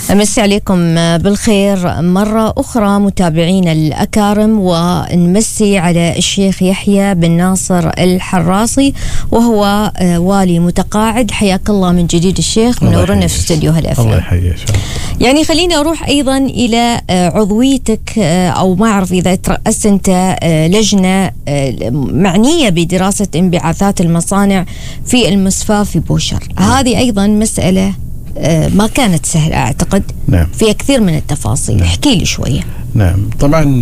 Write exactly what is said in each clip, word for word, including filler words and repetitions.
أمسي عليكم بالخير مرة أخرى متابعين الأكارم، ونمسي على الشيخ يحيى بن ناصر الحراسي وهو والي متقاعد. حياك الله من جديد الشيخ، منورنا في استوديو هالأف. الله يحييك. يعني خليني أروح أيضا إلى عضويتك، أو ما أعرف إذا ترأست أنت لجنة معنية بدراسة انبعاثات المصانع في المصفاة في بوشر. هذه أيضا مسألة ما كانت سهلة أعتقد. نعم. فيها كثير من التفاصيل. نعم. احكي لي شوية. نعم، طبعا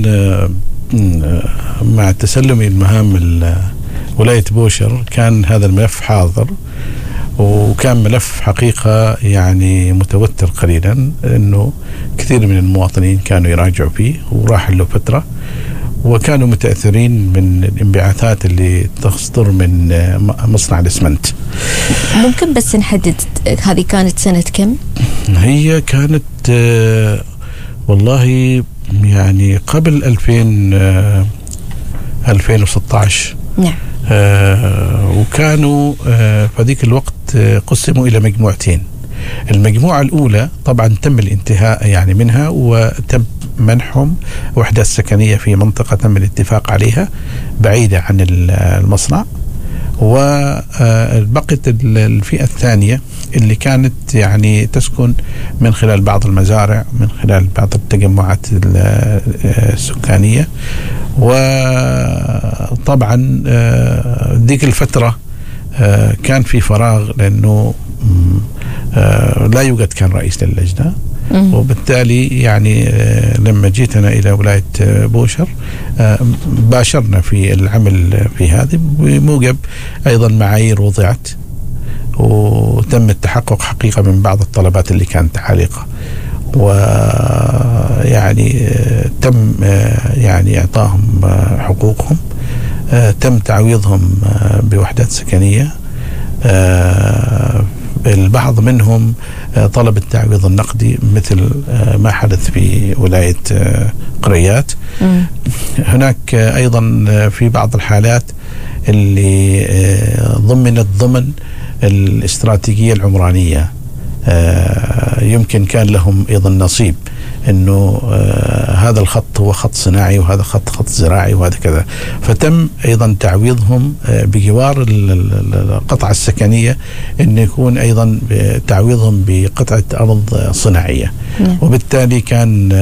مع تسلمي المهام ولاية بوشر كان هذا الملف حاضر، وكان ملف حقيقة يعني متوتر قليلا، لأنه كثير من المواطنين كانوا يراجعوا فيه وراح له فترة، وكانوا متأثرين من الانبعاثات اللي تصدر من مصنع الإسمنت. ممكن بس نحدد هذه كانت سنة كم؟ هي كانت آه والله يعني قبل ألفين آه ألفين وستة عشر. نعم. آه وكانوا آه في ذيك الوقت آه قسموا إلى مجموعتين. المجموعة الأولى طبعا تم الانتهاء يعني منها، وتم منحهم وحدات سكنية في منطقة تم الاتفاق عليها بعيدة عن المصنع، وبقت الفئة الثانية اللي كانت يعني تسكن من خلال بعض المزارع، من خلال بعض التجمعات السكانية. وطبعا ذيك الفترة كان في فراغ، لأنه لا يوجد كان رئيس للجنة، وبالتالي يعني لما جيت أنا إلى ولاية بوشر باشرنا في العمل في هذه، بموجب أيضا معايير وضعت، وتم التحقق حقيقة من بعض الطلبات اللي كانت عالقة، ويعني تم يعني إعطاهم حقوقهم، تم تعويضهم بوحدات سكنية. البعض منهم طلب التعويض النقدي مثل ما حدث في ولاية قريات. هناك أيضا في بعض الحالات اللي ضمنت ضمن الاستراتيجية العمرانية، يمكن كان لهم أيضا نصيب أنه هذا الخط هو خط صناعي وهذا خط خط زراعي وهذا كذا، فتم أيضا تعويضهم بجوار القطعة السكنية، أن يكون أيضا تعويضهم بقطعة أرض صناعية. وبالتالي كان